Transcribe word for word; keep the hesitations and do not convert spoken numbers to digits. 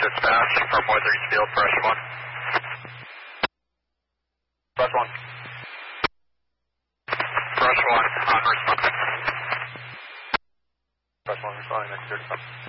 Dispatch from Weathersfield, brush one. Brush one. Brush one, on response. Brush one responding next thirty-five.